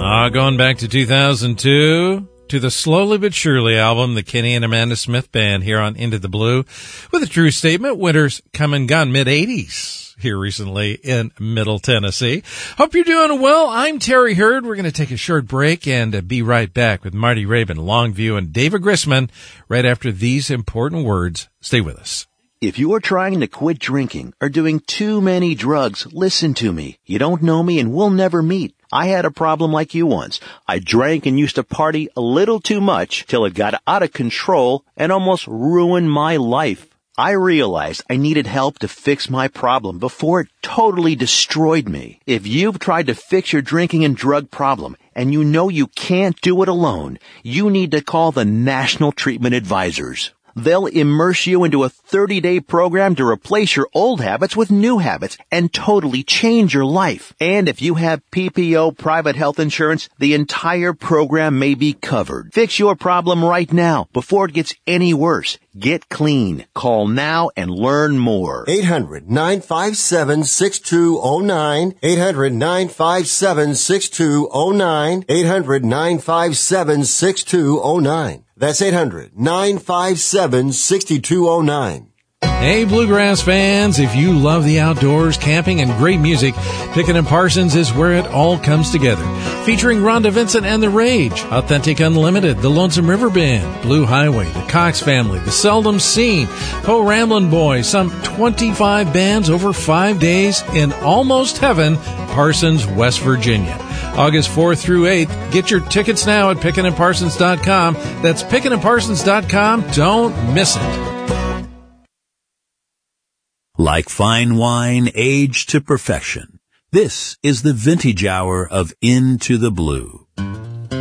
Going back to 2002 to the Slowly But Surely album, the Kenny and Amanda Smith Band here on Into the Blue with a true statement. Winter's come and gone, mid-80s here recently in Middle Tennessee. Hope you're doing well. I'm Terry Hurd. We're going to take a short break and be right back with Marty Raybon, Longview, and David Grissman right after these important words. Stay with us. If you are trying to quit drinking or doing too many drugs, listen to me. You don't know me and we'll never meet. I had a problem like you once. I drank and used to party a little too much till it got out of control and almost ruined my life. I realized I needed help to fix my problem before it totally destroyed me. If you've tried to fix your drinking and drug problem and you know you can't do it alone, you need to call the National Treatment Advisors. They'll immerse you into a 30-day program to replace your old habits with new habits and totally change your life. And if you have PPO private health insurance, the entire program may be covered. Fix your problem right now before it gets any worse. Get clean. Call now and learn more. 800-957-6209. 800-957-6209. 800-957-6209. That's 800-957-6209. Hey, Bluegrass fans, if you love the outdoors, camping, and great music, Pickin' & Parsons is where it all comes together. Featuring Rhonda Vincent and The Rage, Authentic Unlimited, the Lonesome River Band, Blue Highway, the Cox Family, the Seldom Seen, Po Ramblin' Boys, some 25 bands over 5 days in Almost Heaven, Parsons, West Virginia. August 4th through 8th. Get your tickets now at pickandparsons.com. That's pickandparsons.com. Don't miss it. Like fine wine aged to perfection, this is the vintage hour of Into the Blue.